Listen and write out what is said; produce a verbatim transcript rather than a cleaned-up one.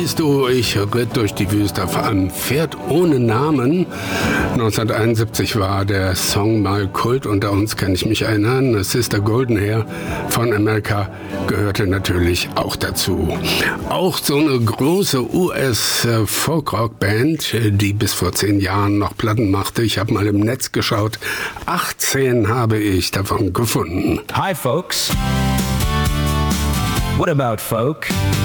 Siehst du, ich ritt durch die Wüste auf einem Pferd ohne Namen. neunzehnhunderteinundsiebzig war der Song mal Kult. Unter uns kann ich mich erinnern. Sister Golden Hair von America gehörte natürlich auch dazu. Auch so eine große U S-Folkrock-Band, die bis vor zehn Jahren noch Platten machte. Ich habe mal im Netz geschaut. achtzehn habe ich davon gefunden. Hi folks. What about folk?